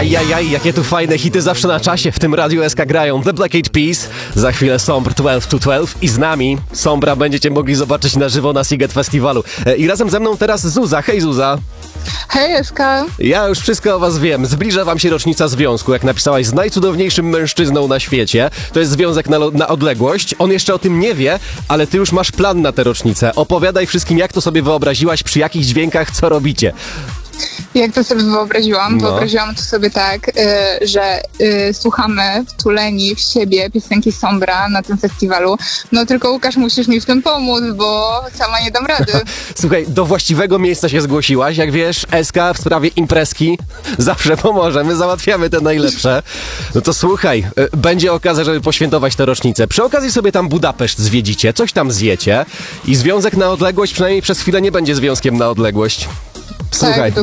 Ajajaj, jakie tu fajne hity zawsze na czasie w tym Radiu SK grają. The Black Eyed Peas, za chwilę Sombr 12 to 12 i z nami Sombra będziecie mogli zobaczyć na żywo na Siget Festiwalu. I razem ze mną teraz Zuza. Hej Zuza. Hej SK. Ja już wszystko o was wiem. Zbliża wam się rocznica związku, jak napisałaś, z najcudowniejszym mężczyzną na świecie. To jest związek na odległość. On jeszcze o tym nie wie, ale ty już masz plan na tę rocznicę. Opowiadaj wszystkim, jak to sobie wyobraziłaś, przy jakich dźwiękach, co robicie. Jak to sobie wyobraziłam? No. Wyobraziłam to sobie tak, że słuchamy wtuleni w siebie piosenki Sombra na tym festiwalu. No tylko Łukasz, musisz mi w tym pomóc, bo sama nie dam rady. Słuchaj, do właściwego miejsca się zgłosiłaś. Jak wiesz, SK w sprawie imprezki zawsze pomożemy, załatwiamy te najlepsze. No to słuchaj, będzie okazja, żeby poświętować tę rocznicę. Przy okazji sobie tam Budapeszt zwiedzicie, coś tam zjecie i związek na odległość przynajmniej przez chwilę nie będzie związkiem na odległość. Słuchaj, Tak,